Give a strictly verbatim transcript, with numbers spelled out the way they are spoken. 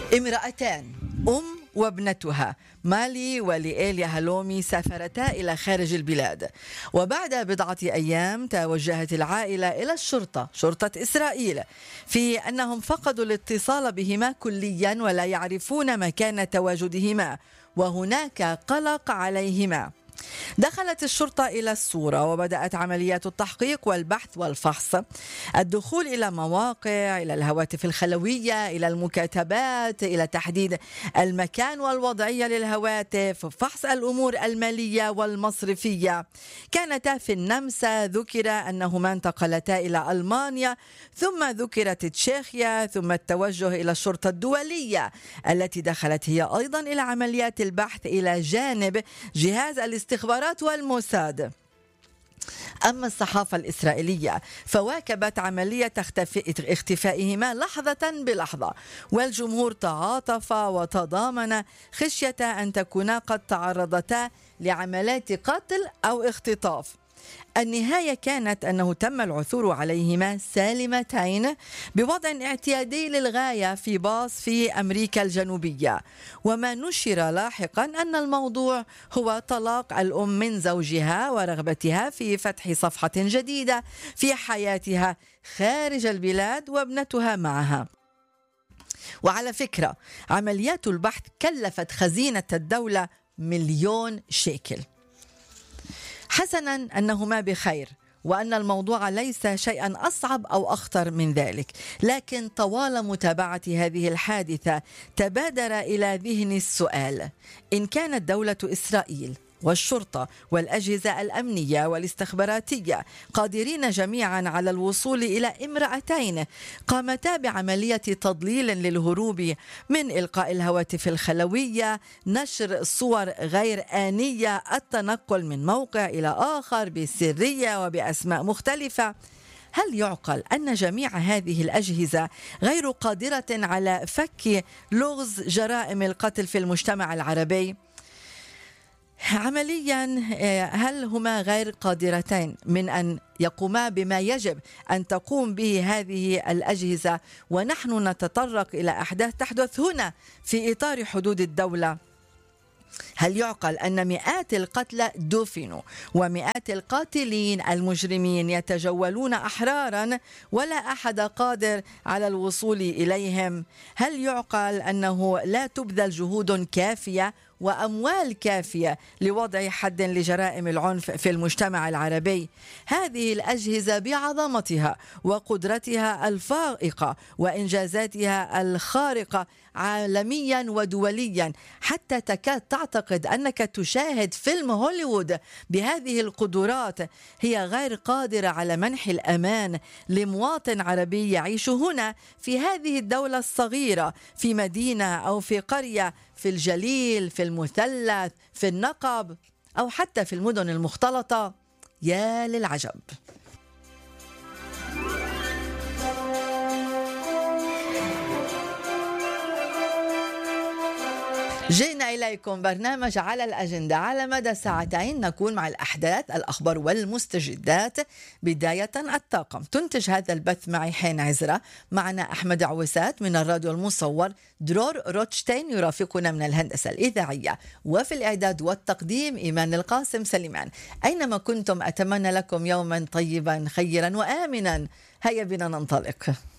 امرأتان أم وابنتها مالي وليليا هالومي سافرتا إلى خارج البلاد، وبعد بضعة أيام توجهت العائلة إلى الشرطة شرطة إسرائيل في أنهم فقدوا الاتصال بهما كليا ولا يعرفون مكان تواجدهما وهناك قلق عليهما. دخلت الشرطة إلى الصورة وبدأت عمليات التحقيق والبحث والفحص، الدخول إلى مواقع، إلى الهواتف الخلوية، إلى المكاتبات، إلى تحديد المكان والوضعية للهواتف، فحص الأمور المالية والمصرفية. كانتا في النمسا، ذكر أنهما انتقلتا إلى ألمانيا، ثم ذكرت تشيخيا، ثم التوجه إلى الشرطة الدولية التي دخلت هي أيضا إلى عمليات البحث إلى جانب جهاز الاستخبارات والموساد. أما الصحافة الإسرائيلية فواكبت عملية اختفائهما لحظة بلحظة، والجمهور تعاطف وتضامن خشية أن تكونا قد تعرضتا لعمليات قتل أو اختطاف. النهاية كانت أنه تم العثور عليهما سالمتين بوضع اعتيادي للغاية في باص في أمريكا الجنوبية. وما نشر لاحقا أن الموضوع هو طلاق الأم من زوجها ورغبتها في فتح صفحة جديدة في حياتها خارج البلاد وابنتها معها. وعلى فكرة، عمليات البحث كلفت خزينة الدولة مليون شيكل. حسنا أنهما بخير وأن الموضوع ليس شيئا أصعب أو أخطر من ذلك، لكن طوال متابعة هذه الحادثة تبادر إلى ذهني السؤال: إن كانت دولة إسرائيل والشرطة والأجهزة الأمنية والاستخباراتية قادرين جميعا على الوصول إلى امرأتين قامتا بعملية تضليل للهروب من إلقاء الهواتف الخلوية، نشر صور غير آنية، التنقل من موقع إلى آخر بسرية وبأسماء مختلفة، هل يعقل أن جميع هذه الأجهزة غير قادرة على فك لغز جرائم القتل في المجتمع العربي؟ عمليا هل هما غير قادرتين من أن يقوما بما يجب أن تقوم به هذه الأجهزة ونحن نتطرق إلى أحداث تحدث هنا في إطار حدود الدولة؟ هل يعقل أن مئات القتلى دفنوا ومئات القاتلين المجرمين يتجولون أحرارا ولا أحد قادر على الوصول إليهم؟ هل يعقل أنه لا تبذل جهود كافية وأموال كافية لوضع حد لجرائم العنف في المجتمع العربي؟ هذه الأجهزة بعظمتها وقدرتها الفائقة وإنجازاتها الخارقة عالميا ودوليا حتى تكاد تعتقد أنك تشاهد فيلم هوليوود بهذه القدرات، هي غير قادرة على منح الأمان لمواطن عربي يعيش هنا في هذه الدولة الصغيرة، في مدينة أو في قرية، في الجليل، في المثلث، في النقب، أو حتى في المدن المختلطة. يا للعجب. جئنا إليكم برنامج على الأجندة، على مدى ساعتين نكون مع الأحداث، الأخبار والمستجدات. بداية الطاقم، تنتج هذا البث معي حين عزرة، معنا أحمد عوسات من الراديو المصور، درور روتشتين يرافقنا من الهندسة الإذاعية، وفي الإعداد والتقديم إيمان القاسم سليمان. أينما كنتم أتمنى لكم يوما طيبا خيرا وآمنا. هيا بنا ننطلق.